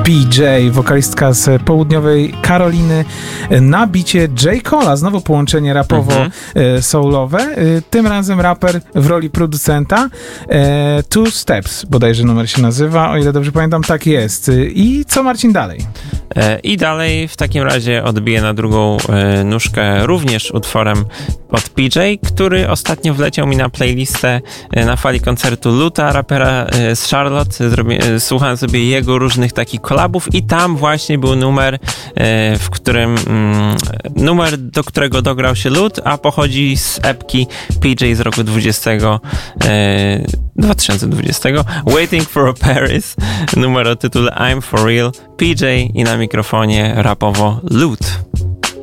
PJ, wokalistka z południowej Karoliny, na bicie J. Cole'a, znowu połączenie rapowo-soulowe, tym razem raper w roli producenta. Two Steps bodajże numer się nazywa, o ile dobrze pamiętam, tak jest. I co, Marcin, dalej? I dalej w takim razie odbiję na drugą nóżkę również utworem od PJ, który ostatnio wleciał mi na playlistę na fali koncertu Luta, rapera z Charlotte. Słuchałem sobie jego różnych takich kolabów i tam właśnie był numer, w którym do którego dograł się Lut, a pochodzi z epki PJ z roku 2020. Waiting for a Paris, numer o tytule I'm for real, PJ i na mikrofonie rapowo Lut.